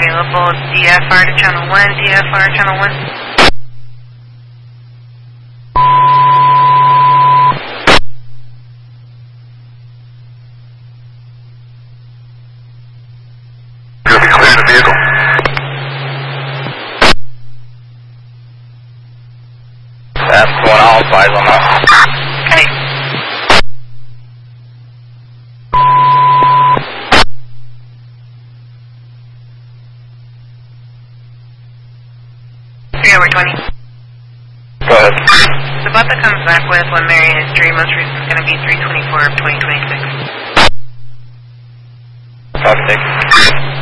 available. DFR to channel 1, DFR channel 1. You'll be clearing the vehicle. That's going all sides on that. Okay. Over 20. Go ahead. The bus that comes back with when Marion is Street, most recent is going to be 3/24 of 2026. Copy, thank you.